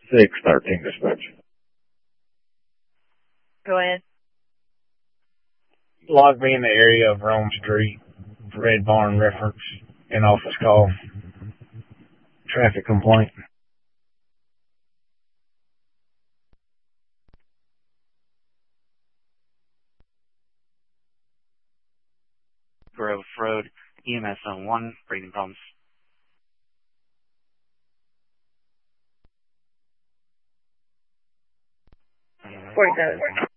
613 dispatch. Go ahead. Log me in the area of Rome Street, Red Barn reference, an office call, traffic complaint. Grove Road, EMS on 1, breathing problems. 47.